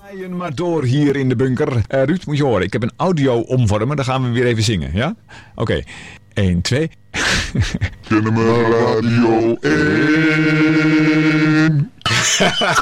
Maar door hier in de bunker. Ruud, moet je horen. Ik heb een audio omvormen. Dan gaan we weer even zingen, ja? Oké. 1, 2. Kennemer Radio 1.